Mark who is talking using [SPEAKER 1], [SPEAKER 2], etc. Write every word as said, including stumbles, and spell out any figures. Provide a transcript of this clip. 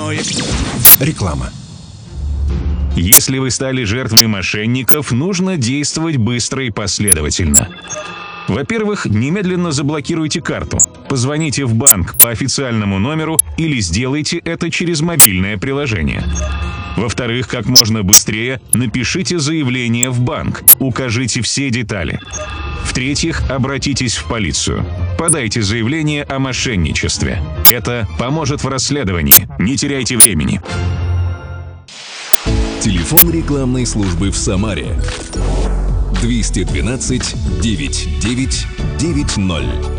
[SPEAKER 1] выходной. Реклама.
[SPEAKER 2] Если вы стали жертвой мошенников, нужно действовать быстро и последовательно. Во-первых, немедленно заблокируйте карту. Позвоните в банк по официальному номеру или сделайте это через мобильное приложение. Во-вторых, как можно быстрее напишите заявление в банк, укажите все детали. В-третьих, обратитесь в полицию. Подайте заявление о мошенничестве. Это поможет в расследовании. Не теряйте времени.
[SPEAKER 3] Телефон рекламной службы в Самаре. двести двенадцать девятьсот девять девять ноль.